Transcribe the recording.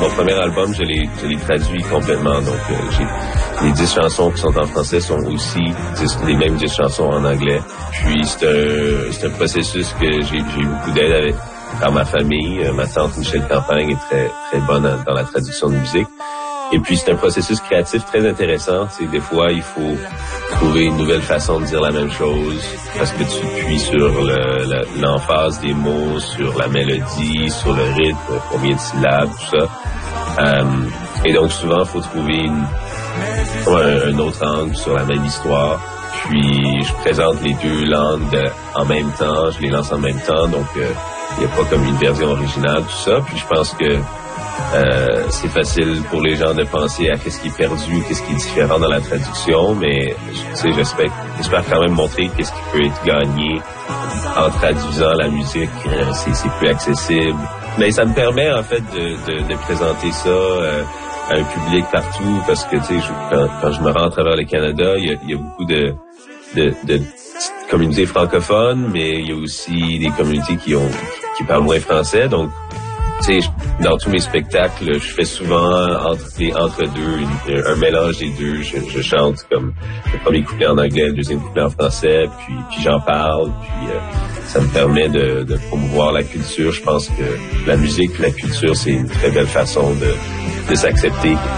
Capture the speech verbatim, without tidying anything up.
mon premier album, je l'ai, je l'ai traduit complètement. Donc, euh, j'ai les dix chansons qui sont en français sont aussi dix, les mêmes dix chansons en anglais. Puis, c'est un, c'est un processus que j'ai, j'ai eu beaucoup d'aide avec par ma famille. Euh, ma tante Michel Campagne est très, très bonne dans, dans la traduction de musique. Et puis, c'est un processus créatif très intéressant. Tu sais, des fois, il faut trouver une nouvelle façon de dire la même chose parce que tu puis sur le, le, l'emphase des mots, sur la mélodie, sur le rythme, combien de syllabes, tout ça. Euh, et donc, souvent, il faut trouver une, un, un autre angle sur la même histoire. Puis, je présente les deux langues de, en même temps, je les lance en même temps. Donc, euh, il n'y a pas comme une version originale, tout ça. Puis, je pense que Euh, c'est facile pour les gens de penser à qu'est-ce qui est perdu, qu'est-ce qui est différent dans la traduction, mais tu sais, j'espère, j'espère quand même montrer qu'est-ce qui peut être gagné en traduisant la musique. Euh, c'est, c'est plus accessible. Mais ça me permet en fait de, de, de présenter ça euh, à un public partout parce que tu sais, je, quand, quand je me rends à travers le Canada, il y a, il y a beaucoup de, de, de communautés francophones, mais il y a aussi des communautés qui ont qui parlent moins français, donc tu sais, dans tous mes spectacles, je fais souvent entre les entre deux, une, un mélange des deux. Je, je chante comme le premier couplet en anglais, le deuxième couplet en français, puis, puis j'en parle, puis euh, ça me permet de, de promouvoir la culture. Je pense que la musique, la culture, c'est une très belle façon de, de s'accepter.